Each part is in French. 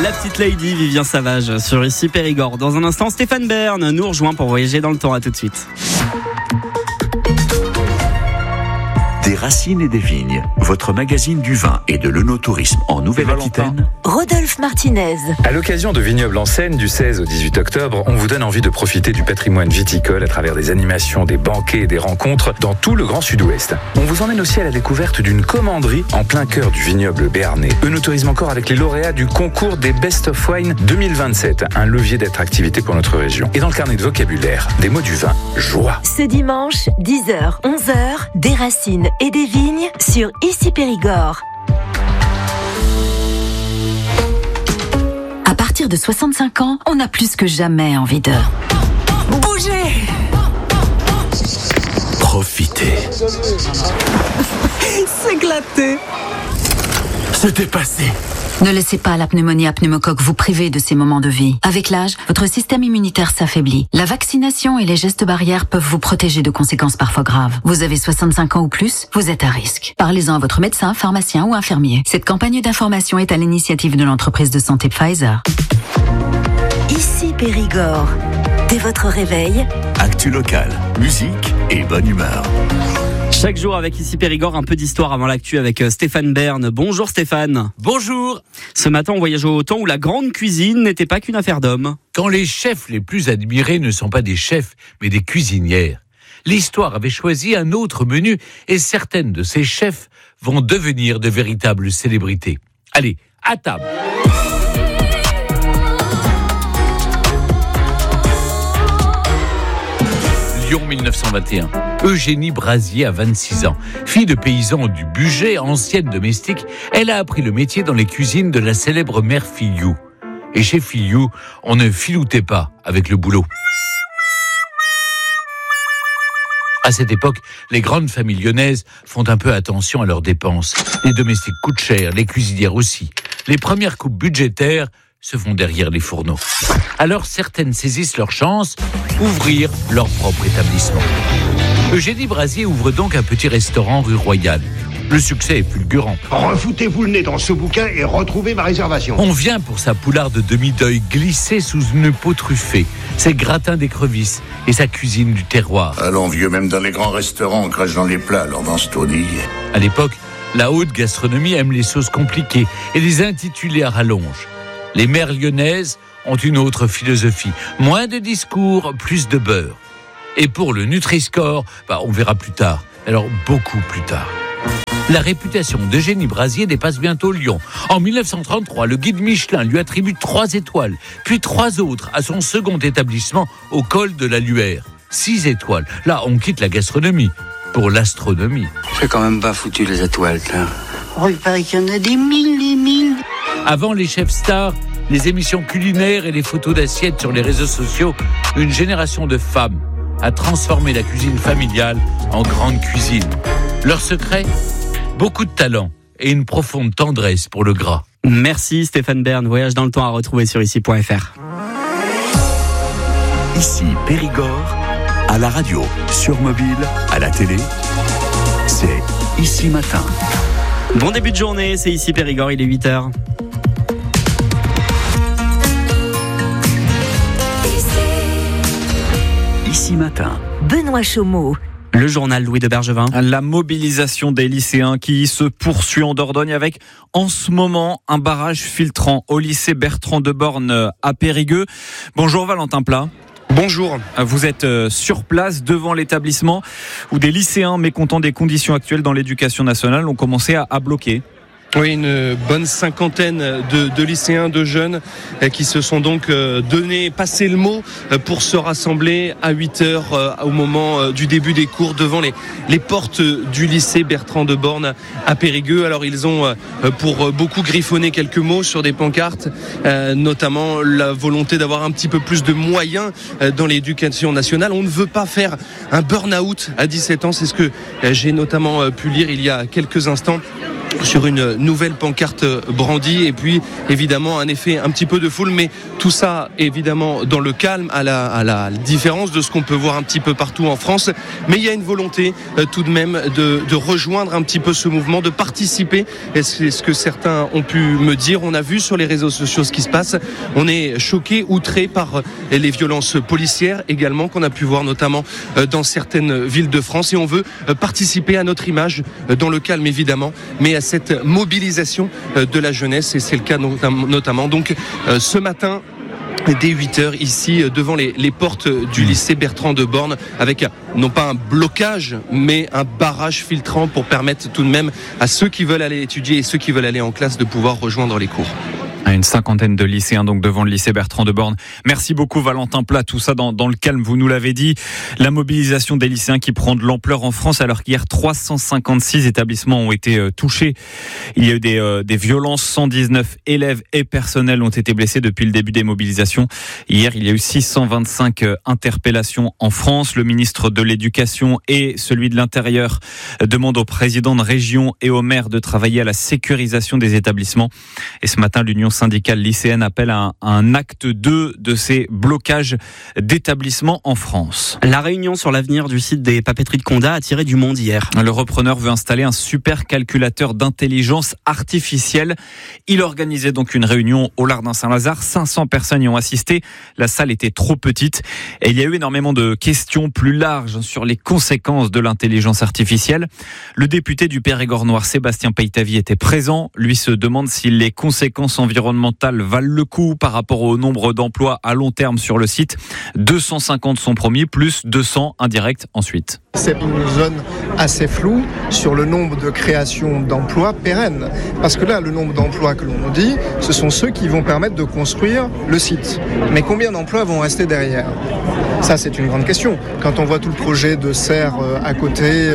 La petite lady Vivien Savage sur ici Périgord. Dans un instant, Stéphane Bern nous rejoint pour voyager dans le temps. À tout de suite. Des racines et des vignes, votre magazine du vin et de l'œnotourisme en Nouvelle-Aquitaine. Rodolphe Martinez. À l'occasion de Vignoble en Seine du 16 au 18 octobre, on vous donne envie de profiter du patrimoine viticole à travers des animations, des banquets et des rencontres dans tout le Grand Sud-Ouest. On vous emmène aussi à la découverte d'une commanderie en plein cœur du vignoble béarnais. Œnotourisme encore avec les lauréats du concours des Best of Wine 2027, un levier d'attractivité pour notre région. Et dans le carnet de vocabulaire, des mots du vin, joie. Ce dimanche, 10h, 11h, des racines et des vignes sur Ici Périgord. À partir de 65 ans, on a plus que jamais envie de bouger. Profitez. S'éclater. Se dépasser. Ne laissez pas la pneumonie à pneumocoque vous priver de ces moments de vie. Avec l'âge, votre système immunitaire s'affaiblit. La vaccination et les gestes barrières peuvent vous protéger de conséquences parfois graves. Vous avez 65 ans ou plus, vous êtes à risque. Parlez-en à votre médecin, pharmacien ou infirmier. Cette campagne d'information est à l'initiative de l'entreprise de santé Pfizer. Ici Périgord. Dès votre réveil, Actu local, musique et bonne humeur. Chaque jour avec Ici Périgord, un peu d'histoire avant l'actu avec Stéphane Bern. Bonjour Stéphane. Bonjour. Ce matin, on voyage au temps où la grande cuisine n'était pas qu'une affaire d'hommes. Quand les chefs les plus admirés ne sont pas des chefs, mais des cuisinières. L'histoire avait choisi un autre menu et certaines de ces chefs vont devenir de véritables célébrités. Allez, à table. Lyon 1921. Eugénie Brasier a 26 ans. Fille de paysan du Bugey, ancienne domestique, elle a appris le métier dans les cuisines de la célèbre mère Filiou. Et chez Filiou, on ne filoutait pas avec le boulot. À cette époque, les grandes familles lyonnaises font un peu attention à leurs dépenses. Les domestiques coûtent cher, les cuisinières aussi. Les premières coupes budgétaires se font derrière les fourneaux. Alors certaines saisissent leur chance, ouvrir leur propre établissement. Eugénie Brasier ouvre donc un petit restaurant rue Royale. Le succès est fulgurant. Refoutez-vous le nez dans ce bouquin et retrouvez ma réservation. On vient pour sa poularde de demi-deuil glissée sous une peau truffée, ses gratins d'écrevisses et sa cuisine du terroir. Allons vieux, même dans les grands restaurants, on crache dans les plats, alors dans ce taudis. À l'époque, la haute gastronomie aime les sauces compliquées et les intitulés à rallonge. Les mères lyonnaises ont une autre philosophie. Moins de discours, plus de beurre. Et pour le Nutri-Score, on verra plus tard. Alors beaucoup plus tard. La réputation d'Eugénie Brasier dépasse bientôt Lyon. En 1933, le guide Michelin lui attribue 3 étoiles, puis 3 autres à son second établissement au col de la Luère. 6 étoiles. Là, on quitte la gastronomie pour l'astronomie. C'est quand même pas foutu les étoiles, là. Oh, il paraît qu'il y en a des mille. Avant les chefs stars, les émissions culinaires et les photos d'assiettes sur les réseaux sociaux, une génération de femmes a transformé la cuisine familiale en grande cuisine. Leur secret ? Beaucoup de talent et une profonde tendresse pour le gras. Merci Stéphane Bern. Voyage dans le temps à retrouver sur ici.fr. Ici Périgord, à la radio, sur mobile, à la télé, c'est Ici Matin. Bon début de journée, c'est Ici Périgord, il est 8h. Ici Matin. Benoît Chaumeau. Le journal Louis de Bergevin. La mobilisation des lycéens qui se poursuit en Dordogne avec, en ce moment, un barrage filtrant au lycée Bertrand de Born à Périgueux. Bonjour Valentin Plat. Bonjour. Vous êtes sur place devant l'établissement où des lycéens mécontents des conditions actuelles dans l'éducation nationale ont commencé à bloquer. Oui, une bonne cinquantaine de lycéens, de jeunes qui se sont donc passé le mot pour se rassembler à 8h au moment du début des cours devant les portes du lycée Bertrand de Born à Périgueux. Alors ils ont pour beaucoup griffonné quelques mots sur des pancartes, notamment la volonté d'avoir un petit peu plus de moyens dans l'éducation nationale. On ne veut pas faire un burn-out à 17 ans, c'est ce que j'ai notamment pu lire il y a quelques instants sur une nouvelle pancarte brandie, et puis évidemment un effet un petit peu de foule, mais tout ça évidemment dans le calme, à la différence de ce qu'on peut voir un petit peu partout en France. Mais il y a une volonté tout de même de rejoindre un petit peu ce mouvement, de participer. C'est ce que certains ont pu me dire. On a vu sur les réseaux sociaux ce qui se passe. On est choqué, outré par les violences policières également qu'on a pu voir notamment dans certaines villes de France, et on veut participer à notre image dans le calme évidemment, mais à cette mobilisation de la jeunesse, et c'est le cas notamment donc ce matin dès 8h ici devant les portes du lycée Bertrand de Born, avec non pas un blocage mais un barrage filtrant pour permettre tout de même à ceux qui veulent aller étudier et ceux qui veulent aller en classe de pouvoir rejoindre les cours. Une cinquantaine de lycéens donc devant le lycée Bertrand de Born. Merci beaucoup Valentin Plat, tout ça dans le calme, vous nous l'avez dit. La mobilisation des lycéens qui prend de l'ampleur en France, alors qu'hier 356 établissements ont été touchés. Il y a eu des violences, 119 élèves et personnels ont été blessés depuis le début des mobilisations. Hier, il y a eu 625 interpellations en France. Le ministre de l'Éducation et celui de l'Intérieur demandent aux présidents de région et aux maires de travailler à la sécurisation des établissements. Et ce matin, l'Union syndicale lycéenne appelle à un acte 2 de ces blocages d'établissements en France. La réunion sur l'avenir du site des papeteries de Condat a attiré du monde hier. Le repreneur veut installer un supercalculateur d'intelligence artificielle. Il organisait donc une réunion au Lardin Saint-Lazare. 500 personnes y ont assisté. La salle était trop petite et il y a eu énormément de questions plus larges sur les conséquences de l'intelligence artificielle. Le député du Périgord noir, Sébastien Peytavi, était présent. Lui se demande si les conséquences environnementales valent le coup par rapport au nombre d'emplois à long terme sur le site. 250 sont promis, plus 200 indirects ensuite. C'est une zone assez floue sur le nombre de créations d'emplois pérennes. Parce que là, le nombre d'emplois que l'on nous dit, ce sont ceux qui vont permettre de construire le site. Mais combien d'emplois vont rester derrière ? Ça, c'est une grande question. Quand on voit tout le projet de Serres à côté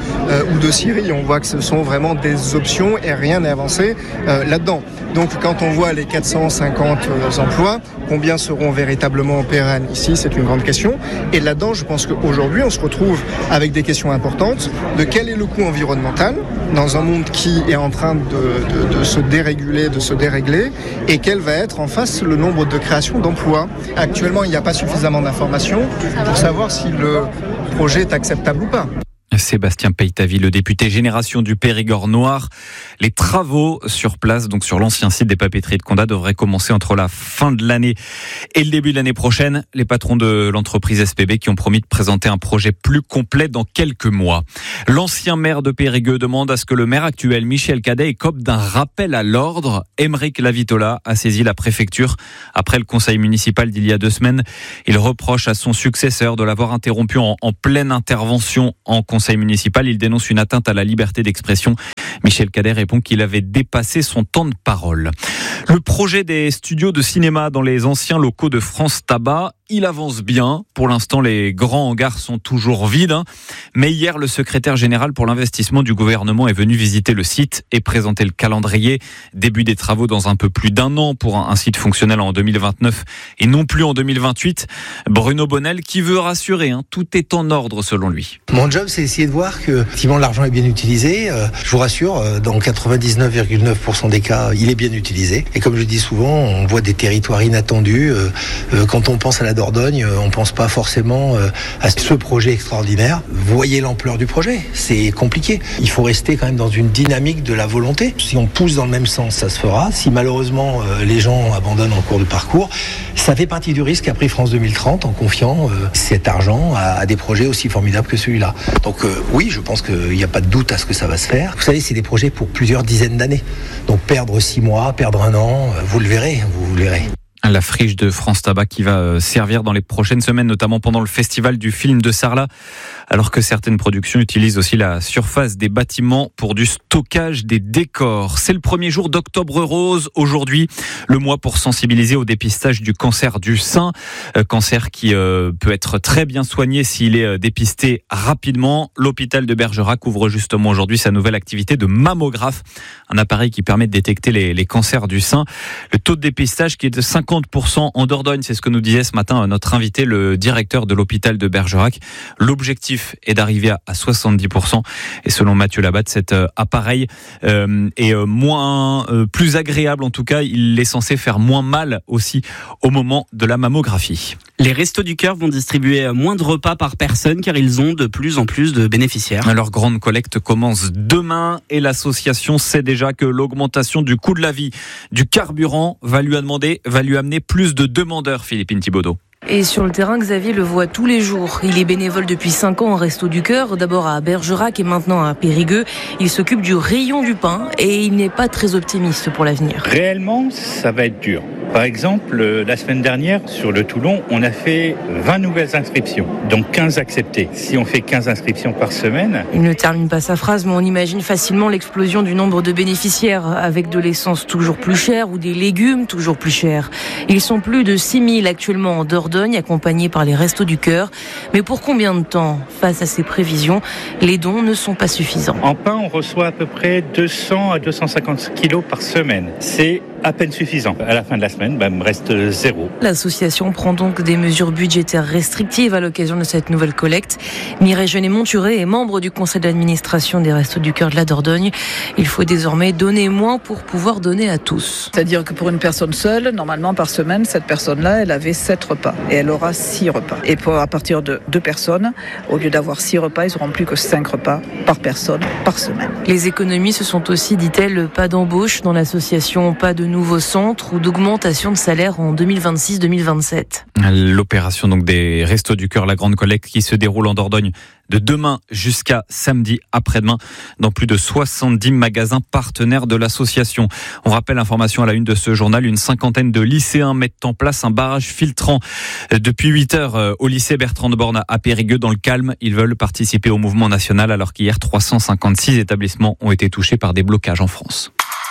ou de Syrie, on voit que ce sont vraiment des options et rien n'est avancé là-dedans. Donc quand on voit les 450 emplois, combien seront véritablement pérennes ici, c'est une grande question. Et là-dedans, je pense qu'aujourd'hui, on se retrouve avec des questions importantes de quel est le coût environnemental dans un monde qui est en train de se déréguler, de se dérégler, et quel va être en face le nombre de créations d'emplois. Actuellement, il n'y a pas suffisamment d'informations pour savoir si le projet est acceptable ou pas. Sébastien Peytavi, le député Génération du Périgord noir. Les travaux sur place, donc sur l'ancien site des papeteries de Condat, devraient commencer entre la fin de l'année et le début de l'année prochaine. Les patrons de l'entreprise SPB qui ont promis de présenter un projet plus complet dans quelques mois. L'ancien maire de Périgueux demande à ce que le maire actuel, Michel Cadet, écope d'un rappel à l'ordre. Aymeric Lavitola a saisi la préfecture après le conseil municipal d'il y a 2 semaines. Il reproche à son successeur de l'avoir interrompu en pleine intervention en conseil municipal. Il dénonce une atteinte à la liberté d'expression. Michel Cadet répond qu'il avait dépassé son temps de parole. Le projet des studios de cinéma dans les anciens locaux de France Tabac, il avance bien. Pour l'instant, les grands hangars sont toujours vides. Mais hier, le secrétaire général pour l'investissement du gouvernement est venu visiter le site et présenter le calendrier. Début des travaux dans un peu plus d'1 an pour un site fonctionnel en 2029 et non plus en 2028. Bruno Bonnel qui veut rassurer, tout est en ordre selon lui. Mon job, c'est essayer de voir que effectivement, l'argent est bien utilisé. Je vous rassure, dans 99,9% des cas, il est bien utilisé. Et comme je dis souvent, on voit des territoires inattendus. Quand on pense à la Dordogne, on pense pas forcément à ce projet extraordinaire. Vous voyez l'ampleur du projet, c'est compliqué. Il faut rester quand même dans une dynamique de la volonté. Si on pousse dans le même sens, ça se fera. Si malheureusement les gens abandonnent en cours de parcours, ça fait partie du risque qu'a pris France 2030 en confiant cet argent à des projets aussi formidables que celui-là. Donc oui, je pense qu'il n'y a pas de doute à ce que ça va se faire. Vous savez, c'est des projets pour plusieurs dizaines d'années. Donc perdre 6 mois, perdre 1 an, vous le verrez, vous le verrez. La friche de France Tabac qui va servir dans les prochaines semaines, notamment pendant le festival du film de Sarlat, alors que certaines productions utilisent aussi la surface des bâtiments pour du stockage des décors. C'est le premier jour d'Octobre Rose aujourd'hui, le mois pour sensibiliser au dépistage du cancer du sein, cancer qui peut être très bien soigné s'il est dépisté rapidement. L'hôpital de Bergerac ouvre justement aujourd'hui sa nouvelle activité de mammographe, un appareil qui permet de détecter les cancers du sein. Le taux de dépistage qui est de 50% 50% en Dordogne. C'est ce que nous disait ce matin notre invité, le directeur de l'hôpital de Bergerac. L'objectif est d'arriver à 70%. Et selon Mathieu Labatte, cet appareil est plus agréable. En tout cas, il est censé faire moins mal aussi au moment de la mammographie. Les Restos du Cœur vont distribuer moins de repas par personne car ils ont de plus en plus de bénéficiaires. Leur grande collecte commence demain et l'association sait déjà que l'augmentation du coût de la vie, du carburant va lui amener plus de demandeurs, Philippine Thibaudot. Et sur le terrain, Xavier le voit tous les jours. Il est bénévole depuis 5 ans au Resto du Cœur, d'abord à Bergerac et maintenant à Périgueux. Il s'occupe du rayon du pain et il n'est pas très optimiste pour l'avenir. Réellement, ça va être dur. Par exemple, la semaine dernière, sur le Toulon, on a fait 20 nouvelles inscriptions, donc 15 acceptées. Si on fait 15 inscriptions par semaine... Il ne termine pas sa phrase, mais on imagine facilement l'explosion du nombre de bénéficiaires, avec de l'essence toujours plus chère ou des légumes toujours plus chers. Ils sont plus de 6 000 actuellement en Dordogne, accompagnés par les Restos du Cœur. Mais pour combien de temps? Face à ces prévisions, les dons ne sont pas suffisants. En pain, on reçoit à peu près 200 à 250 kilos par semaine. C'est à peine suffisant. À la fin de la semaine, il me reste 0. L'association prend donc des mesures budgétaires restrictives à l'occasion de cette nouvelle collecte. Mireille Jeunet-Monturé est membre du conseil d'administration des Restos du Cœur de la Dordogne. Il faut désormais donner moins pour pouvoir donner à tous. C'est-à-dire que pour une personne seule, normalement par semaine, cette personne-là, elle avait 7 repas et elle aura 6 repas. Et à partir de 2 personnes, au lieu d'avoir 6 repas, ils n'auront plus que 5 repas par personne par semaine. Les économies, ce sont aussi, dit-elle, pas d'embauche dans l'association, pas de nouveaux centres ou d'augmentation de salaire en 2026-2027. L'opération donc des Restos du Cœur, la grande collecte qui se déroule en Dordogne de demain jusqu'à samedi après-demain dans plus de 70 magasins partenaires de l'association. On rappelle l'information à la une de ce journal, une cinquantaine de lycéens mettent en place un barrage filtrant depuis 8 heures au lycée Bertrand de Born à Périgueux dans le calme. Ils veulent participer au mouvement national alors qu'hier 356 établissements ont été touchés par des blocages en France.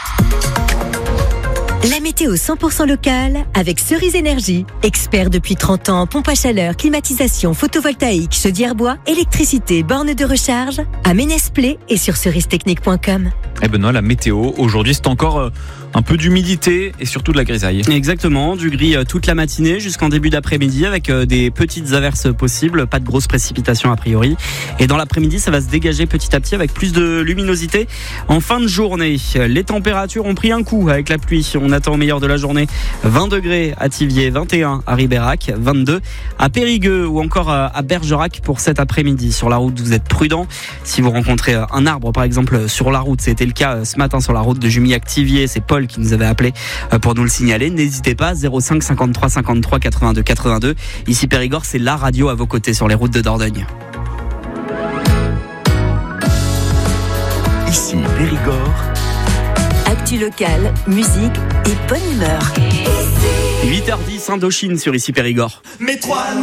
La météo 100% locale avec Cerise Énergie. Expert depuis 30 ans en pompe à chaleur, climatisation, photovoltaïque, chaudière bois, électricité, borne de recharge. À Ménès-Plé et sur cerise-technique.com. Et Benoît, la météo, aujourd'hui, c'est encore un peu d'humidité et surtout de la grisaille. Exactement, du gris toute la matinée jusqu'en début d'après-midi avec des petites averses possibles, pas de grosses précipitations a priori. Et dans l'après-midi, ça va se dégager petit à petit avec plus de luminosité. En fin de journée, les températures ont pris un coup avec la pluie. On attend au meilleur de la journée 20 degrés à Thiviers, 21 à Ribérac, 22 à Périgueux ou encore à Bergerac pour cet après-midi. Sur la route, vous êtes prudents. Si vous rencontrez un arbre par exemple sur la route, c'était le cas ce matin sur la route de Jumillac-Thiviers, c'est Paul qui nous avait appelé pour nous le signaler. N'hésitez pas, 05 53 53 82 82. Ici Périgord, c'est la radio à vos côtés sur les routes de Dordogne. Ici Périgord. Actu locale, musique et bonne humeur. 8h10 Indochine sur Ici Périgord. Mets-toi